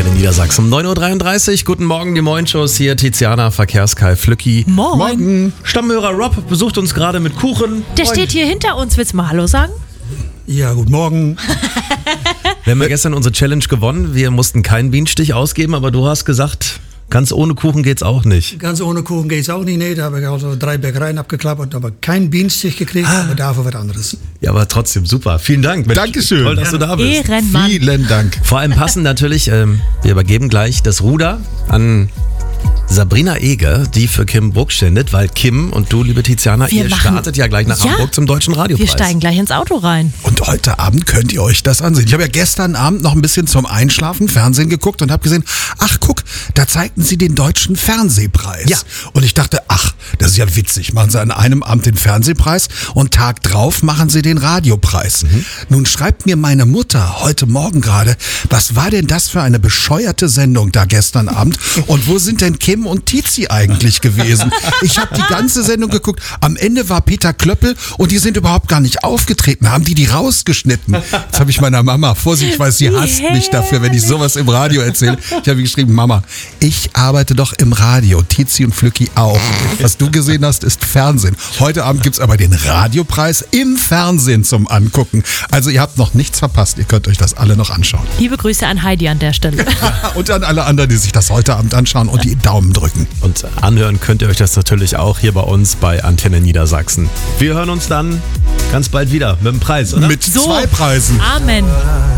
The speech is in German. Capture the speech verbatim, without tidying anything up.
Antenne Niedersachsen. neun Uhr dreiunddreißig, guten Morgen, die Moin-Shows hier. Tiziana, Verkehrskai, Flücki. Moin. Morgen. Stammhörer Rob besucht uns gerade mit Kuchen. Der Moin. steht hier hinter uns. Willst du mal Hallo sagen? Ja, guten Morgen. Wir haben ja gestern unsere Challenge gewonnen. Wir mussten keinen Bienenstich ausgeben, aber du hast gesagt, ganz ohne Kuchen geht's auch nicht. Ganz ohne Kuchen geht's auch nicht. Nee, da habe ich also drei Bäckereien abgeklappert, aber keinen Bienenstich gekriegt, Ah. aber dafür was anderes. Ja, aber trotzdem super. Vielen Dank. Mensch, Dankeschön. Toll, dass du da bist. Ehrenmann. Vielen Dank. Vor allem passend natürlich, ähm, wir übergeben gleich das Ruder an Sabrina Eger, die für Kim Bruck ständet, weil Kim und du, liebe Tiziana, Wir ihr machen- startet ja gleich nach Ja. Hamburg zum Deutschen Radiopreis. Wir steigen gleich ins Auto rein. Und heute Abend könnt ihr euch das ansehen. Ich habe ja gestern Abend noch ein bisschen zum Einschlafen Fernsehen geguckt und habe gesehen, ach guck, da zeigten sie den Deutschen Fernsehpreis. Ja. Und ich dachte, ach, das ist ja witzig. Machen sie an einem Abend den Fernsehpreis und Tag drauf machen sie den Radiopreis. Mhm. Nun schreibt mir meine Mutter heute Morgen gerade, was war denn das für eine bescheuerte Sendung da gestern Abend? Und wo sind denn Kim und Tizi eigentlich gewesen? Ich habe die ganze Sendung geguckt. Am Ende war Peter Klöppel und die sind überhaupt gar nicht aufgetreten. Haben die die rausgeschnitten? Jetzt habe ich meiner Mama, Vorsicht, weil sie hasst mich dafür, wenn ich sowas im Radio erzähle. Ich habe geschrieben, Mama, ich arbeite doch im Radio. Tizi und Flücki auch. Was du gesehen hast, ist Fernsehen. Heute Abend gibt's aber den Radiopreis im Fernsehen zum Angucken. Also ihr habt noch nichts verpasst. Ihr könnt euch das alle noch anschauen. Liebe Grüße an Heidi an der Stelle. Und an alle anderen, die sich das heute Abend anschauen und die Daumen drücken. Und anhören könnt ihr euch das natürlich auch hier bei uns bei Antenne Niedersachsen. Wir hören uns dann ganz bald wieder mit dem Preis, oder? Mit So. zwei Preisen. Amen.